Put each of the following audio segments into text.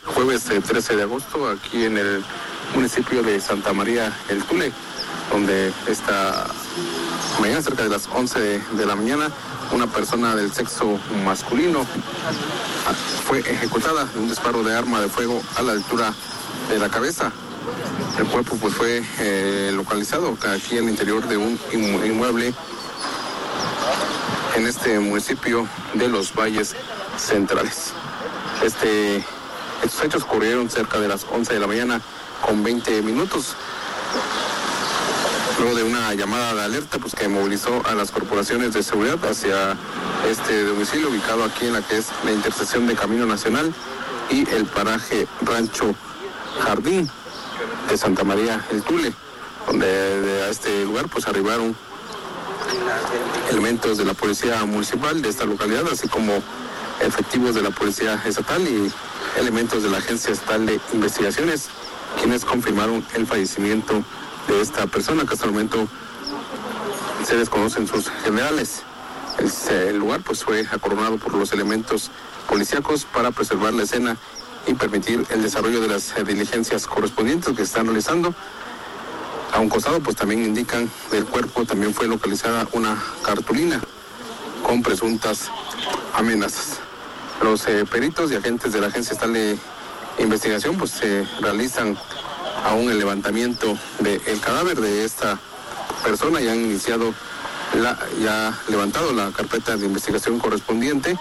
jueves 13 de agosto aquí en el municipio de Santa María el Tule, donde esta mañana, cerca de las 11 de la mañana, una persona del sexo masculino fue ejecutada de un disparo de arma de fuego a la altura de la cabeza. El cuerpo pues fue localizado aquí en el interior de un inmueble en este municipio de los Valles Centrales. Estos hechos ocurrieron cerca de las 11 de la mañana con 20 minutos. Luego de una llamada de alerta pues que movilizó a las corporaciones de seguridad hacia este domicilio ubicado aquí en la que es la intersección de Camino Nacional y el paraje Rancho Jardín de Santa María el Tule, donde a este lugar pues arribaron elementos de la policía municipal de esta localidad, así como efectivos de la policía estatal y elementos de la Agencia Estatal de Investigaciones, quienes confirmaron el fallecimiento de esta persona, que hasta el momento se desconocen sus generales. El lugar pues fue acorralado por los elementos policíacos para preservar la escena y permitir el desarrollo de las diligencias correspondientes que están realizando. A un costado pues también indican del cuerpo también fue localizada una cartulina con presuntas amenazas. Los peritos y agentes de la Agencia Estatal de Investigación pues se realizan aún el levantamiento del cadáver de esta persona y han iniciado ya levantado la carpeta de investigación correspondiente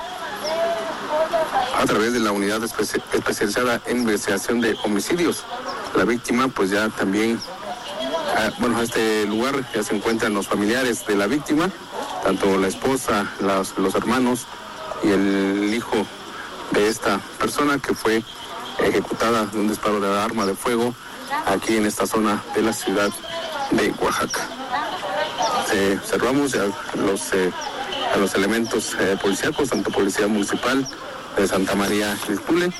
a través de la unidad especializada en investigación de homicidios. La víctima pues ya también, a este lugar ya se encuentran los familiares de la víctima, tanto la esposa, los hermanos y el hijo de esta persona que fue ejecutada de un disparo de arma de fuego aquí en esta zona de la ciudad de Oaxaca. Observamos a los elementos policíacos, tanto Policía Municipal de Santa María el Tule,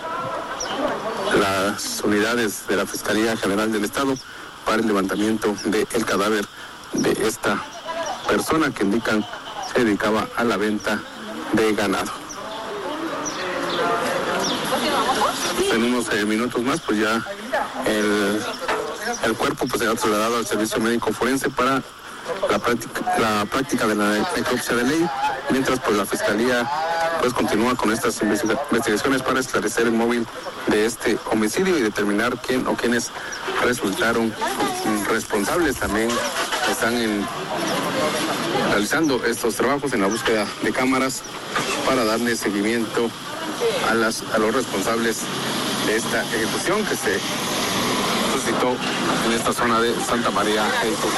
las unidades de la Fiscalía General del Estado para el levantamiento del cadáver de esta persona que indican se dedicaba a la venta de ganado. En unos minutos más pues ya el cuerpo pues será trasladado al servicio médico forense para la práctica de la necropsia de ley, mientras pues la Fiscalía pues continúa con estas investigaciones para esclarecer el móvil de este homicidio y determinar quién o quiénes resultaron responsables. También están realizando estos trabajos en la búsqueda de cámaras para darle seguimiento a los responsables de esta ejecución que se suscitó en esta zona de Santa María el Tule.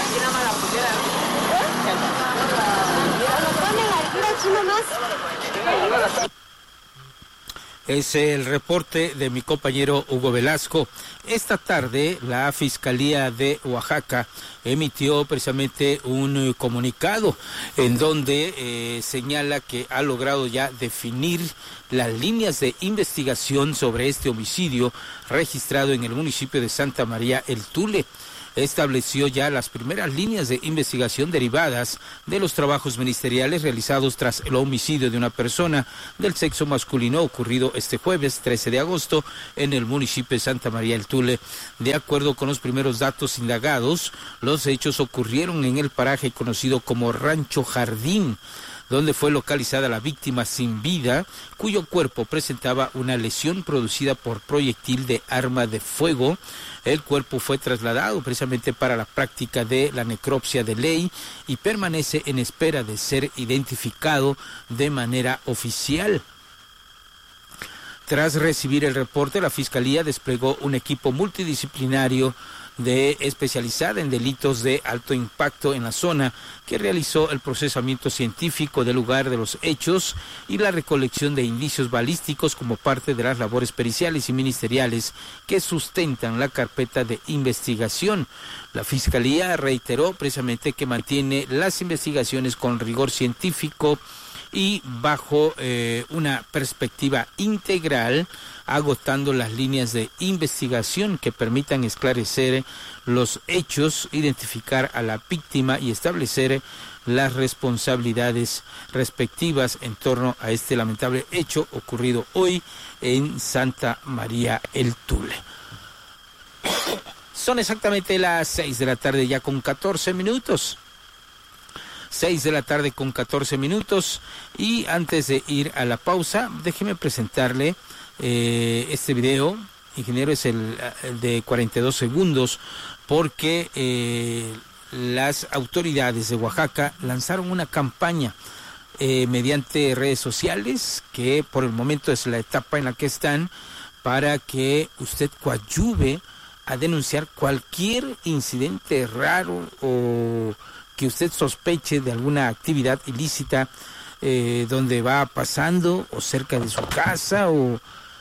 Es el reporte de mi compañero Hugo Velasco. Esta tarde la Fiscalía de Oaxaca emitió precisamente un comunicado en donde señala que ha logrado ya definir las líneas de investigación sobre este homicidio registrado en el municipio de Santa María el Tule. Estableció ya las primeras líneas de investigación derivadas de los trabajos ministeriales realizados tras el homicidio de una persona del sexo masculino ocurrido este jueves 13 de agosto en el municipio de Santa María el Tule. De acuerdo con los primeros datos indagados, los hechos ocurrieron en el paraje conocido como Rancho Jardín, donde fue localizada la víctima sin vida, cuyo cuerpo presentaba una lesión producida por proyectil de arma de fuego. El cuerpo fue trasladado precisamente para la práctica de la necropsia de ley y permanece en espera de ser identificado de manera oficial. Tras recibir el reporte, la Fiscalía desplegó un equipo multidisciplinario especializada en delitos de alto impacto en la zona, que realizó el procesamiento científico del lugar de los hechos y la recolección de indicios balísticos como parte de las labores periciales y ministeriales que sustentan la carpeta de investigación. La Fiscalía reiteró precisamente que mantiene las investigaciones con rigor científico y bajo una perspectiva integral, agotando las líneas de investigación que permitan esclarecer los hechos, identificar a la víctima y establecer las responsabilidades respectivas en torno a este lamentable hecho ocurrido hoy en Santa María el Tule. Son exactamente las 6 de la tarde ya con 14 minutos. 6 de la tarde con 14 minutos. Y antes de ir a la pausa, déjeme presentarle este video. Ingeniero, es el de 42 segundos, porque las autoridades de Oaxaca lanzaron una campaña mediante redes sociales, que por el momento es la etapa en la que están, para que usted coadyuve a denunciar cualquier incidente raro o que usted sospeche de alguna actividad ilícita donde va pasando o cerca de su casa o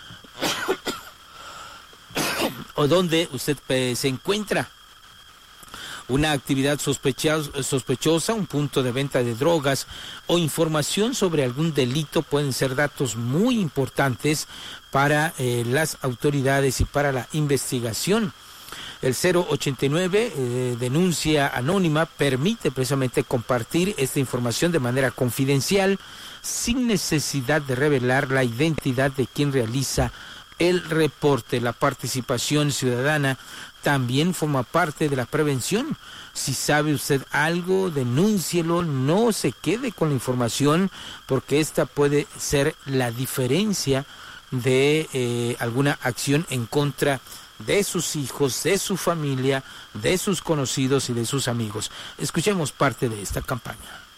donde usted se encuentra. Una actividad sospechosa, un punto de venta de drogas o información sobre algún delito pueden ser datos muy importantes para las autoridades y para la investigación. El 089, denuncia anónima, permite precisamente compartir esta información de manera confidencial sin necesidad de revelar la identidad de quien realiza el reporte. La participación ciudadana también forma parte de la prevención. Si sabe usted algo, denúncielo, no se quede con la información, porque esta puede ser la diferencia de alguna acción en contra de sus hijos, de su familia, de sus conocidos y de sus amigos. Escuchemos parte de esta campaña.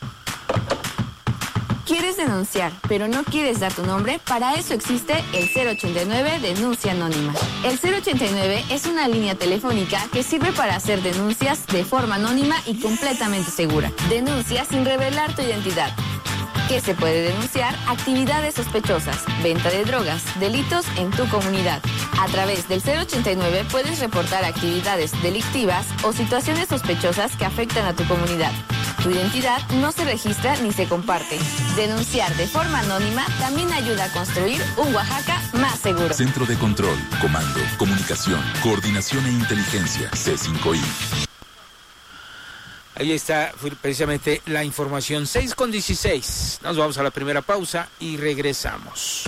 ¿Quieres denunciar, pero no quieres dar tu nombre? Para eso existe el 089 Denuncia Anónima. El 089 es una línea telefónica que sirve para hacer denuncias de forma anónima y completamente segura. Denuncia sin revelar tu identidad. ¿Qué se puede denunciar? Actividades sospechosas, venta de drogas, delitos en tu comunidad. A través del 089 puedes reportar actividades delictivas o situaciones sospechosas que afectan a tu comunidad. Tu identidad no se registra ni se comparte. Denunciar de forma anónima también ayuda a construir un Oaxaca más seguro. Centro de Control, Comando, Comunicación, Coordinación e Inteligencia, C5I. Ahí está precisamente la información. 6:16. Nos vamos a la primera pausa y regresamos.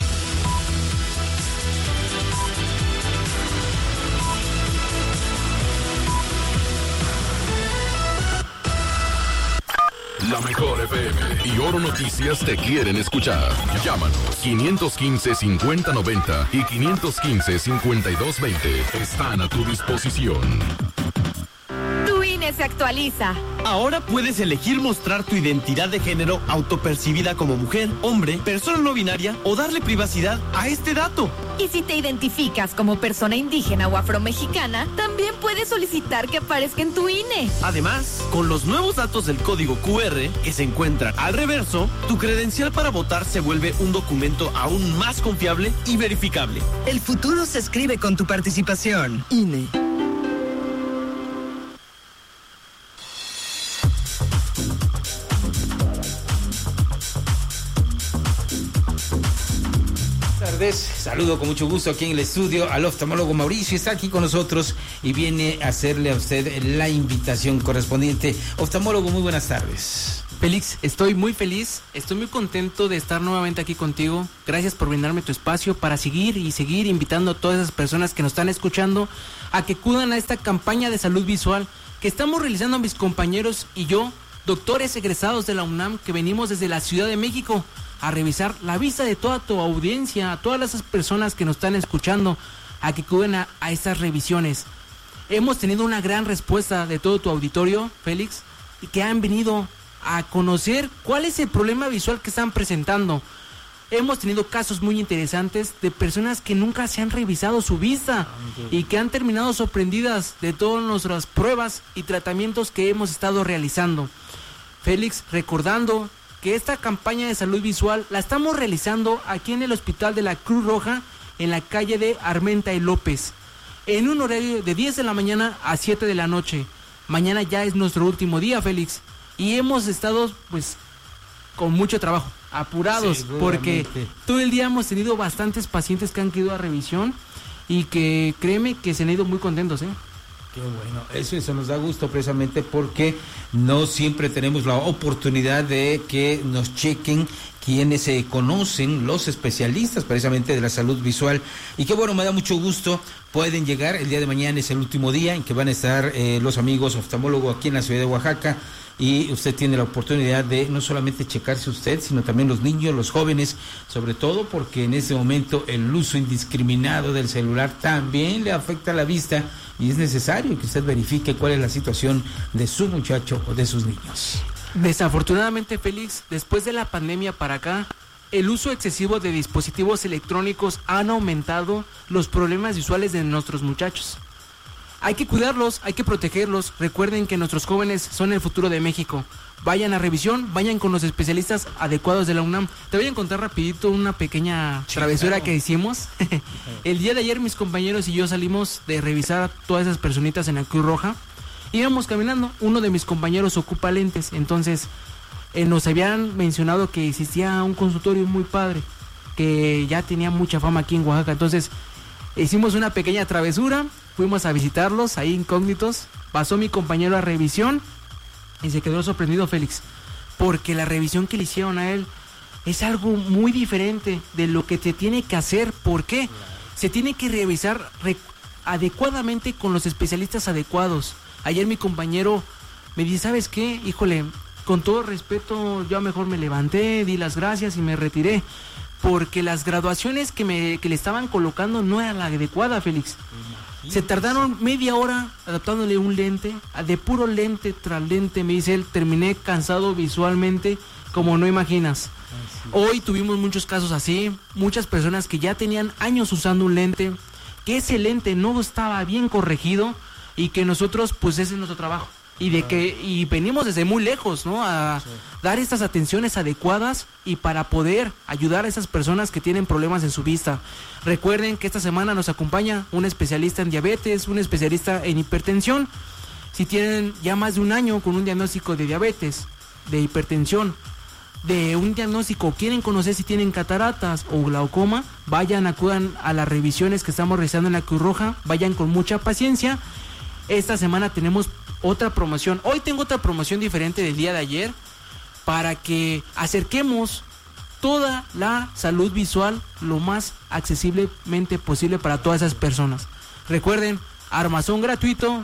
La Mejor FM y Oro Noticias te quieren escuchar. Llámanos 515-5090 y 515-5220. Están a tu disposición. Tu INE se actualiza. Ahora puedes elegir mostrar tu identidad de género autopercibida como mujer, hombre, persona no binaria o darle privacidad a este dato. Y si te identificas como persona indígena o afromexicana, también puedes solicitar que aparezca en tu INE. Además, con los nuevos datos del código QR que se encuentran al reverso, tu credencial para votar se vuelve un documento aún más confiable y verificable. El futuro se escribe con tu participación. INE. Saludo con mucho gusto aquí en el estudio al oftalmólogo Mauricio. Está aquí con nosotros y viene a hacerle a usted la invitación correspondiente. Oftalmólogo, muy buenas tardes. Félix, estoy muy feliz, estoy muy contento de estar nuevamente aquí contigo. Gracias por brindarme tu espacio para seguir invitando a todas esas personas que nos están escuchando a que acudan a esta campaña de salud visual que estamos realizando mis compañeros y yo, doctores egresados de la UNAM, que venimos desde la Ciudad de México a revisar la vista de toda tu audiencia, a todas esas personas que nos están escuchando, a que acuden a estas revisiones. Hemos tenido una gran respuesta de todo tu auditorio, Félix, y que han venido a conocer cuál es el problema visual que están presentando. Hemos tenido casos muy interesantes de personas que nunca se han revisado su vista y que han terminado sorprendidas de todas nuestras pruebas y tratamientos que hemos estado realizando. Félix, recordando que esta campaña de salud visual la estamos realizando aquí en el Hospital de la Cruz Roja, en la calle de Armenta y López, en un horario de 10 de la mañana a 7 de la noche. Mañana ya es nuestro último día, Félix, y hemos estado pues con mucho trabajo, apurados, porque todo el día hemos tenido bastantes pacientes que han ido a revisión y que créeme que se han ido muy contentos, Qué bueno, eso nos da gusto precisamente porque no siempre tenemos la oportunidad de que nos chequen quienes se conocen, los especialistas precisamente de la salud visual. Y qué bueno, me da mucho gusto, pueden llegar, el día de mañana es el último día en que van a estar los amigos oftalmólogos aquí en la ciudad de Oaxaca, y usted tiene la oportunidad de no solamente checarse usted, sino también los niños, los jóvenes, sobre todo porque en este momento el uso indiscriminado del celular también le afecta la vista, y es necesario que usted verifique cuál es la situación de su muchacho o de sus niños. Desafortunadamente, Félix, después de la pandemia para acá, el uso excesivo de dispositivos electrónicos han aumentado los problemas visuales de nuestros muchachos. Hay que cuidarlos, hay que protegerlos. Recuerden que nuestros jóvenes son el futuro de México. Vayan a revisión, vayan con los especialistas adecuados de la UNAM. Te voy a contar rapidito una pequeña travesura que hicimos. El día de ayer mis compañeros y yo salimos de revisar a todas esas personitas en la Cruz Roja. Íbamos caminando, uno de mis compañeros ocupa lentes, entonces nos habían mencionado que existía un consultorio muy padre, que ya tenía mucha fama aquí en Oaxaca. Entonces hicimos una pequeña travesura, fuimos a visitarlos ahí incógnitos, pasó mi compañero a revisión y se quedó sorprendido, Félix, porque la revisión que le hicieron a él es algo muy diferente de lo que te tiene que hacer. ¿Por qué? Se tiene que revisar adecuadamente con los especialistas adecuados. Ayer mi compañero me dice, ¿sabes qué? Híjole, con todo respeto, yo mejor me levanté, di las gracias y me retiré, porque las graduaciones que le estaban colocando no era la adecuada, Félix. Se tardaron media hora adaptándole un lente, de puro lente tras lente, me dice él, terminé cansado visualmente como no imaginas. Hoy tuvimos muchos casos así, muchas personas que ya tenían años usando un lente, que ese lente no estaba bien corregido, y que nosotros, pues ese es nuestro trabajo, y venimos desde muy lejos, ¿no? A dar estas atenciones adecuadas y para poder ayudar a esas personas que tienen problemas en su vista. Recuerden que esta semana nos acompaña un especialista en diabetes, un especialista en hipertensión. Si tienen ya más de un año con un diagnóstico de diabetes, de hipertensión, de un diagnóstico, quieren conocer si tienen cataratas o glaucoma, acudan a las revisiones que estamos realizando en la Cruz Roja, vayan con mucha paciencia. Esta semana tenemos otra promoción. Hoy tengo otra promoción diferente del día de ayer para que acerquemos toda la salud visual lo más accesiblemente posible para todas esas personas. Recuerden, armazón gratuito,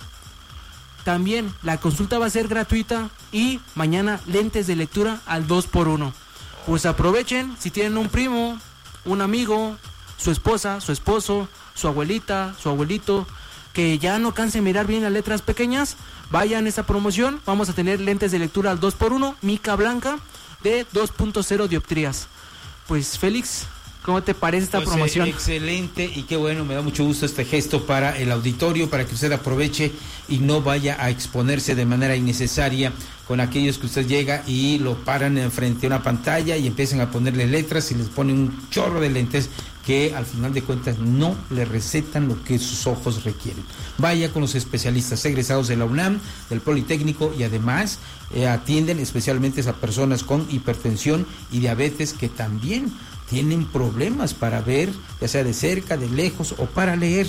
también la consulta va a ser gratuita y mañana lentes de lectura al 2x1. Pues aprovechen, si tienen un primo, un amigo, su esposa, su esposo, su abuelita, su abuelito, que ya no canse mirar bien las letras pequeñas, vayan a esta promoción. Vamos a tener lentes de lectura al 2x1, mica blanca de 2.0 dioptrías. Pues Félix, ¿cómo te parece esta promoción? Excelente, y qué bueno, me da mucho gusto este gesto para el auditorio, para que usted aproveche y no vaya a exponerse de manera innecesaria con aquellos que usted llega y lo paran frente a una pantalla y empiezan a ponerle letras y les ponen un chorro de lentes que al final de cuentas no le recetan lo que sus ojos requieren. Vaya con los especialistas egresados de la UNAM, del Politécnico, y además atienden especialmente a personas con hipertensión y diabetes que también tienen problemas para ver, ya sea de cerca, de lejos o para leer,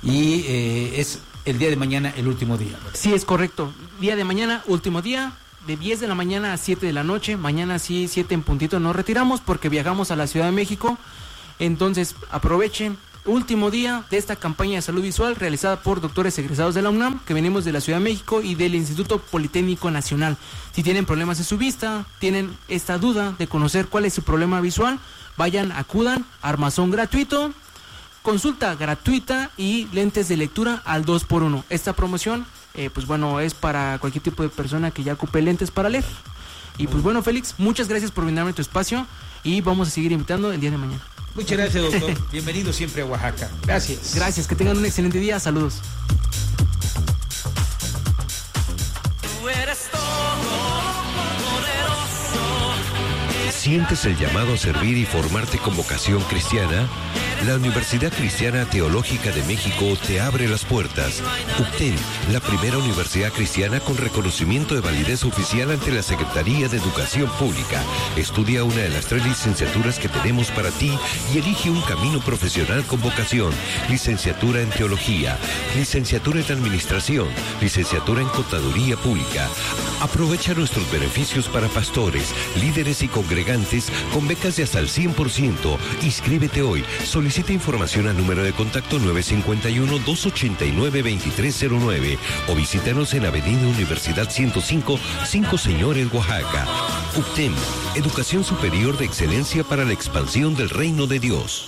y es el día de mañana el último día, ¿verdad? Sí, es correcto. Día de mañana, último día, de 10 de la mañana a 7 de la noche. Mañana sí, 7 en puntito nos retiramos porque viajamos a la Ciudad de México. Entonces aprovechen, último día de esta campaña de salud visual realizada por doctores egresados de la UNAM, que venimos de la Ciudad de México y del Instituto Politécnico Nacional. Si tienen problemas en su vista, tienen esta duda de conocer cuál es su problema visual, vayan, acudan, armazón gratuito, consulta gratuita y lentes de lectura al 2x1. Esta promoción, pues bueno, es para cualquier tipo de persona que ya ocupe lentes para leer. Y pues bueno, Félix, muchas gracias por brindarme tu espacio y vamos a seguir invitando el día de mañana. Muchas gracias, doctor. Bienvenido siempre a Oaxaca. Gracias. Gracias, que tengan un excelente día. Saludos. ¿Sientes el llamado a servir y formarte con vocación cristiana? La Universidad Cristiana Teológica de México te abre las puertas. UCTEM, la primera universidad cristiana con reconocimiento de validez oficial ante la Secretaría de Educación Pública. Estudia una de las 3 licenciaturas que tenemos para ti y elige un camino profesional con vocación. Licenciatura en Teología, licenciatura en Administración, licenciatura en Contaduría Pública. Aprovecha nuestros beneficios para pastores, líderes y congregantes con becas de hasta el 100%. Inscríbete hoy. Solicita información al número de contacto 951-289-2309 o visítanos en Avenida Universidad 105, 5 Señores, Oaxaca. UCTEM, Educación Superior de Excelencia para la expansión del Reino de Dios.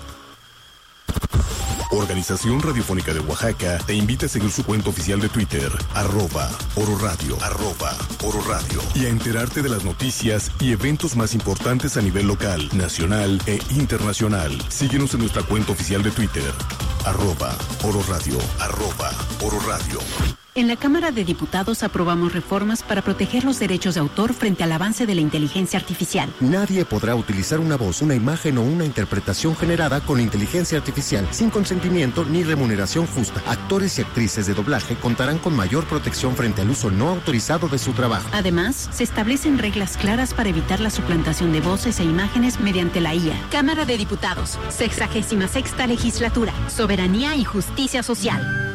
Organización Radiofónica de Oaxaca te invita a seguir su cuenta oficial de Twitter, @ororadio, @ororadio, y a enterarte de las noticias y eventos más importantes a nivel local, nacional e internacional. Síguenos en nuestra cuenta oficial de Twitter, @ororadio, @ororadio. En la Cámara de Diputados aprobamos reformas para proteger los derechos de autor frente al avance de la inteligencia artificial. Nadie podrá utilizar una voz, una imagen o una interpretación generada con inteligencia artificial sin consentimiento ni remuneración justa. Actores y actrices de doblaje contarán con mayor protección frente al uso no autorizado de su trabajo. Además, se establecen reglas claras para evitar la suplantación de voces e imágenes mediante la IA. Cámara de Diputados, 66ª Legislatura, Soberanía y Justicia Social.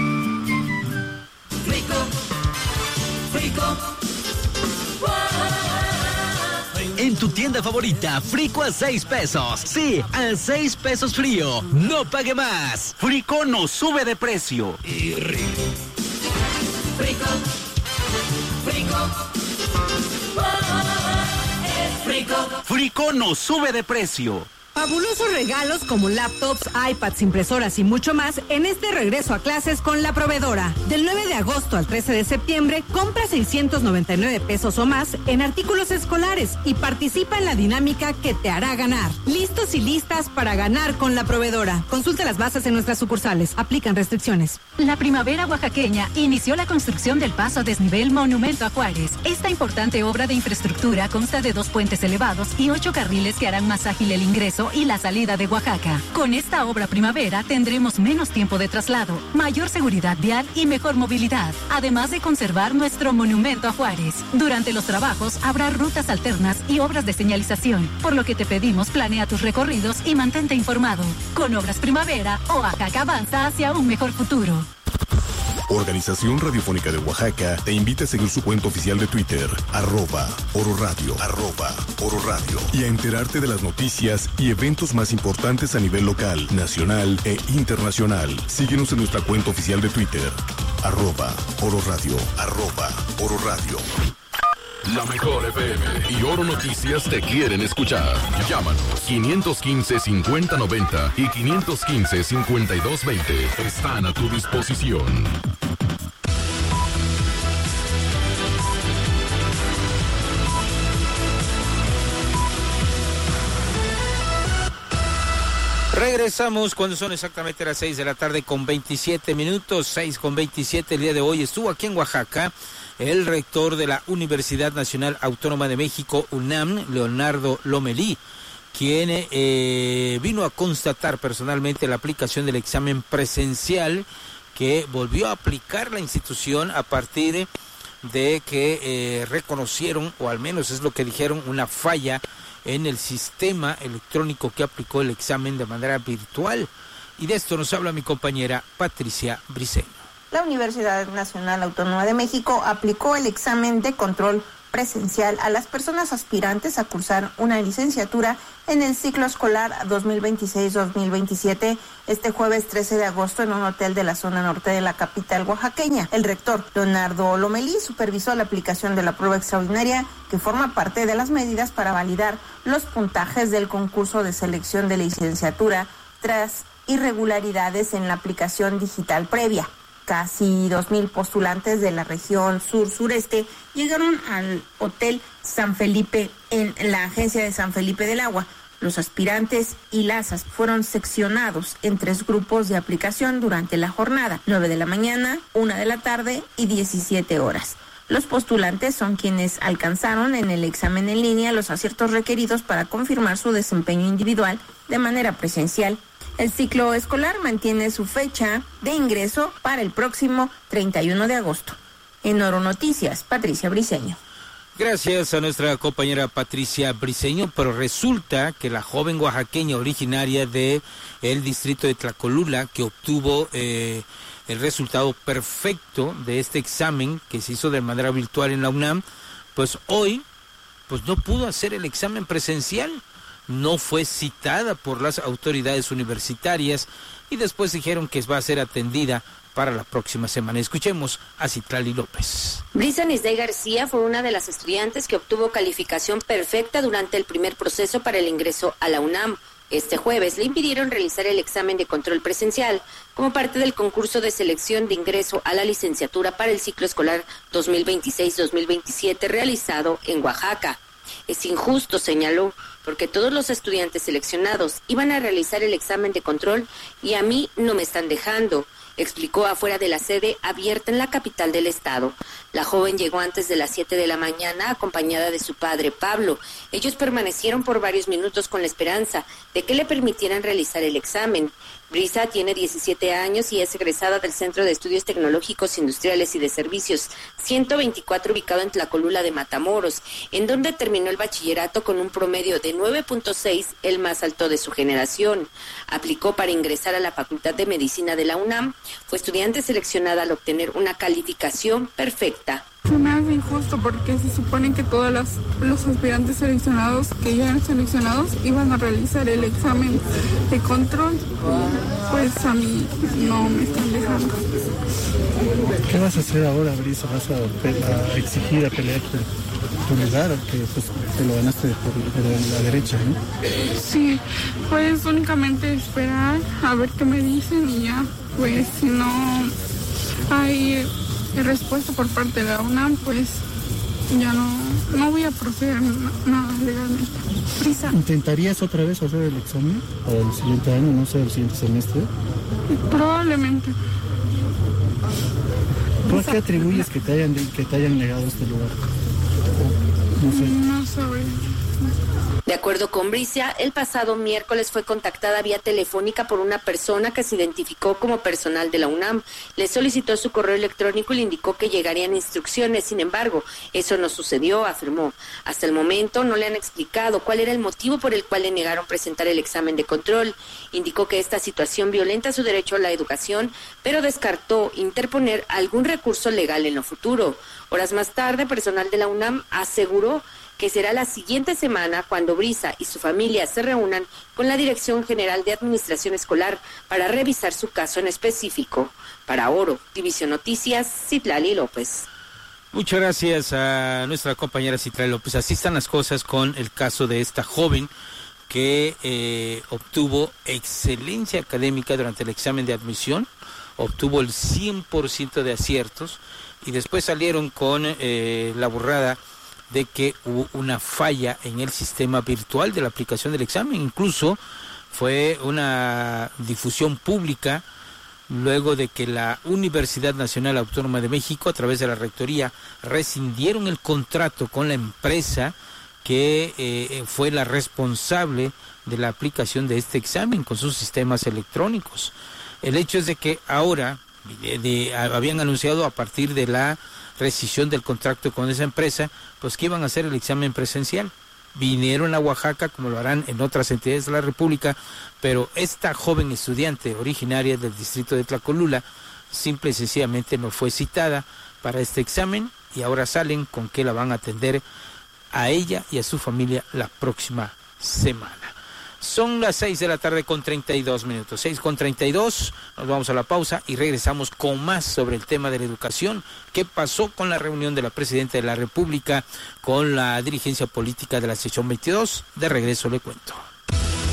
En tu tienda favorita, Frico a 6 pesos. Sí, a 6 pesos frío. No pague más. Frico no sube de precio. Y rico. Frico. Frico no sube de precio. Fabulosos regalos como laptops, iPads, impresoras y mucho más en este regreso a clases con La Proveedora. Del 9 de agosto al 13 de septiembre, compra 699 pesos o más en artículos escolares y participa en la dinámica que te hará ganar. Listos y listas para ganar con La Proveedora. Consulta las bases en nuestras sucursales. Aplican restricciones. La primavera oaxaqueña inició la construcción del paso a desnivel Monumento a Juárez. Esta importante obra de infraestructura consta de 2 puentes elevados y 8 carriles que harán más ágil el ingreso y la salida de Oaxaca. Con esta obra primavera tendremos menos tiempo de traslado, mayor seguridad vial y mejor movilidad, además de conservar nuestro monumento a Juárez. Durante los trabajos habrá rutas alternas y obras de señalización, por lo que te pedimos planea tus recorridos y mantente informado. Con Obras Primavera, Oaxaca avanza hacia un mejor futuro. Organización Radiofónica de Oaxaca te invita a seguir su cuenta oficial de Twitter, @ororadio, @ororadio, y a enterarte de las noticias y eventos más importantes a nivel local, nacional e internacional. Síguenos en nuestra cuenta oficial de Twitter, @ororadio, @ororadio. La mejor FM y Oro Noticias te quieren escuchar. Llámanos 515-5090 y 515-5220. Están a tu disposición. Regresamos cuando son exactamente las 6 de la tarde con 27 minutos, 6:27 el día de hoy. Estuvo aquí en Oaxaca el rector de la Universidad Nacional Autónoma de México, UNAM, Leonardo Lomelí, quien vino a constatar personalmente la aplicación del examen presencial que volvió a aplicar la institución a partir de que reconocieron, o al menos es lo que dijeron, una falla en el sistema electrónico que aplicó el examen de manera virtual. Y de esto nos habla mi compañera Patricia Briceño. La Universidad Nacional Autónoma de México aplicó el examen de control presencial a las personas aspirantes a cursar una licenciatura en el ciclo escolar 2026-2027 este jueves 13 de agosto en un hotel de la zona norte de la capital oaxaqueña. El rector Leonardo Lomelí supervisó la aplicación de la prueba extraordinaria que forma parte de las medidas para validar los puntajes del concurso de selección de licenciatura tras irregularidades en la aplicación digital previa. Casi 2,000 postulantes de la región sur-sureste llegaron al Hotel San Felipe en la agencia de San Felipe del Agua. Los aspirantes y lazas fueron seccionados en 3 grupos de aplicación durante la jornada, 9 de la mañana, 1 de la tarde y 17 horas. Los postulantes son quienes alcanzaron en el examen en línea los aciertos requeridos para confirmar su desempeño individual de manera presencial. El ciclo escolar mantiene su fecha de ingreso para el próximo 31 de agosto. En Oro Noticias, Patricia Briceño. Gracias a nuestra compañera Patricia Briceño, pero resulta que la joven oaxaqueña originaria de el distrito de Tlacolula, que obtuvo el resultado perfecto de este examen que se hizo de manera virtual en la UNAM, pues hoy no pudo hacer el examen presencial, no fue citada por las autoridades universitarias y después dijeron que va a ser atendida para la próxima semana. Escuchemos a Citlali López. Brisa Nisday García fue una de las estudiantes que obtuvo calificación perfecta durante el primer proceso para el ingreso a la UNAM. Este jueves le impidieron realizar el examen de control presencial como parte del concurso de selección de ingreso a la licenciatura para el ciclo escolar 2026-2027 realizado en Oaxaca. Es injusto, señaló, porque todos los estudiantes seleccionados iban a realizar el examen de control y a mí no me están dejando, explicó afuera de la sede abierta en la capital del estado. La joven llegó antes de las 7 de la mañana acompañada de su padre Pablo. Ellos permanecieron por varios minutos con la esperanza de que le permitieran realizar el examen. Brisa tiene 17 años y es egresada del Centro de Estudios Tecnológicos Industriales y de Servicios 124 ubicado en Tlacolula de Matamoros, en donde terminó el bachillerato con un promedio de 9.6, el más alto de su generación. Aplicó para ingresar a la Facultad de Medicina de la UNAM. Fue estudiante seleccionada al obtener una calificación perfecta. Se me hace injusto porque se supone que todos los aspirantes seleccionados que ya eran seleccionados iban a realizar el examen de control. Pues a mí no me están dejando. ¿Qué vas a hacer ahora, Brisa? ¿Vas a exigir, a pelear tu lugar o que pues, te lo ganaste por la derecha, no? Sí, pues únicamente esperar a ver qué me dicen y ya, pues si no hay respuesta por parte de la UNAM, pues ya no voy a proceder nada legalmente. Brisa. ¿Intentarías otra vez hacer el examen para el siguiente año, no sé, el siguiente semestre? Probablemente. ¿Por qué atribuyes que te hayan negado este lugar? No sé. No sabré. De acuerdo con Brisa, el pasado miércoles fue contactada vía telefónica por una persona que se identificó como personal de la UNAM. Le solicitó su correo electrónico y le indicó que llegarían instrucciones. Sin embargo, eso no sucedió, afirmó. Hasta el momento no le han explicado cuál era el motivo por el cual le negaron presentar el examen de control. Indicó que esta situación violenta su derecho a la educación, pero descartó interponer algún recurso legal en lo futuro. Horas más tarde, personal de la UNAM aseguró que será la siguiente semana cuando Brisa y su familia se reúnan con la Dirección General de Administración Escolar para revisar su caso en específico. Para Oro, División Noticias, Citlali López. Muchas gracias a nuestra compañera Citlali López. Así están las cosas con el caso de esta joven que obtuvo excelencia académica durante el examen de admisión, obtuvo el 100% de aciertos y después salieron con la burrada de que hubo una falla en el sistema virtual de la aplicación del examen. Incluso fue una difusión pública luego de que la Universidad Nacional Autónoma de México, a través de la Rectoría, rescindieron el contrato con la empresa que fue la responsable de la aplicación de este examen con sus sistemas electrónicos. El hecho es de que ahora habían anunciado a partir de la rescisión del contrato con esa empresa, pues que iban a hacer el examen presencial. Vinieron a Oaxaca, como lo harán en otras entidades de la República, pero esta joven estudiante originaria del distrito de Tlacolula simple y sencillamente no fue citada para este examen y ahora salen con que la van a atender a ella y a su familia la próxima semana. Son las 6 de la tarde con 32 minutos. 6:32, nos vamos a la pausa y regresamos con más sobre el tema de la educación. ¿Qué pasó con la reunión de la Presidenta de la República con la dirigencia política de la sección 22? De regreso le cuento.